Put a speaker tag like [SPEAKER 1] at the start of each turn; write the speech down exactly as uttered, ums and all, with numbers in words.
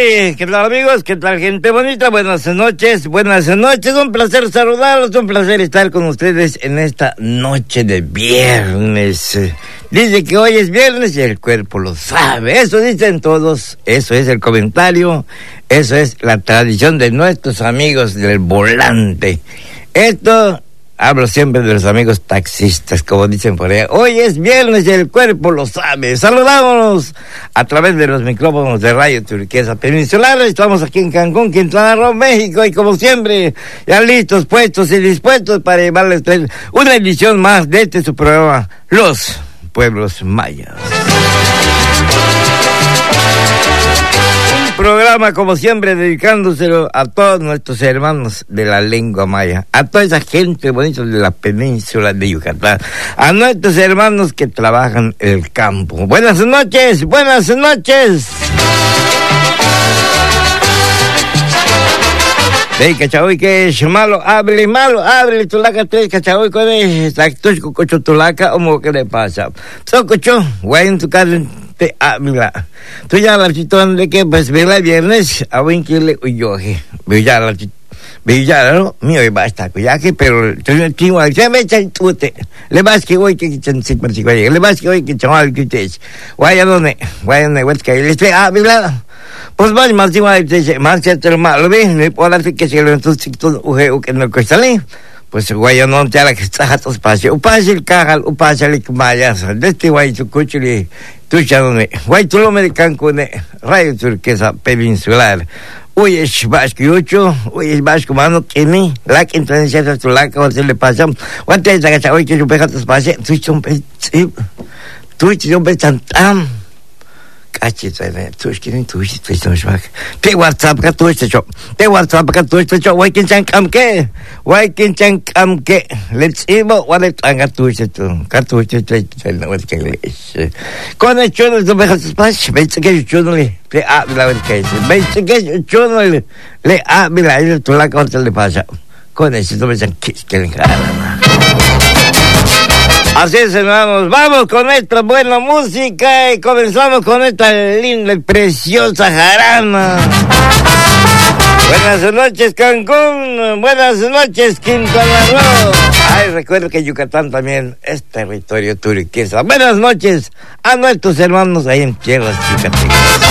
[SPEAKER 1] Hey, ¿qué tal amigos? ¿Qué tal gente bonita? Buenas noches, buenas noches, un placer saludarlos, un placer estar con ustedes en esta noche de viernes. Dice que hoy es viernes y el cuerpo lo sabe, eso dicen todos, eso es el comentario, eso es la tradición de nuestros amigos del volante. Esto... Hablo siempre de los amigos taxistas, como dicen por allá. Hoy es viernes y el cuerpo lo sabe. Saludámonos a través de los micrófonos de Radio Turquesa Peninsular. Estamos aquí en Cancún, Quintana Roo, México. Y como siempre, ya listos, puestos y dispuestos para llevarles una edición más de este su programa, Los Pueblos Mayas. Programa, como siempre, dedicándoselo a todos nuestros hermanos de la lengua maya, a toda esa gente bonita de la península de Yucatán, a nuestros hermanos que trabajan en el campo. Buenas noches, buenas noches. Hey, cachahoy, que es malo, hable, malo, hable, tulaca, tres, cachahoy, con el tactus, cococho, tulaca, o ¿qué le pasa? So, cocho, guay en tu casa. Te habla. Tú ya la chitón de que pues ve la viernes a buen que le uyoje. Ve ya la chitón. Ve ya no mío y basta cuyaje, pero yo no tengo ya me echan tute. Le vas que hoy que echan sin particular. Le vas que hoy que chaval que te es. Vaya donde, vaya donde vuelta que le esté habla. Pues vas más igual te más cierto malo ve, no puedo hacer que se lo entonces todo uje que no cuesta le. Pues guay no te la que está a tus pases. Upase el cagal, upase el mayas. De este guay tu cuchile. Tu chanone. Guay tu lo me de Cancún, Radio Turquesa Peninsular. Uy, es vasco yucho, uy, es vasco mano, que ni, la que entonces ya tu la que se le pasa. ¿Cuánto es la que hoy que yo pega tus pases? Tu chompe, sí. Tu chompe tan tan. Cachita, tu es que ni tu es tu es más. Te WhatsApp que tu es yo. Te WhatsApp que tu es yo. Guay que chan cam que. Guay que chan cam que. Let's ibo, what anga tu es tu. Que tu es tu no es que le. Con el chuno tu pega tus pases, ves que chuno le. Le habla el que. Ves que chuno le. Le habla el tu la que le pasa. Con eso tu ves que le cara. Así es, hermanos, vamos con esta buena música y comenzamos con esta linda y preciosa jarana. Buenas noches, Cancún, buenas noches, Quintana Roo. Ay, recuerdo que Yucatán también es territorio turquesa. Buenas noches a nuestros hermanos ahí en tierras yucatecas.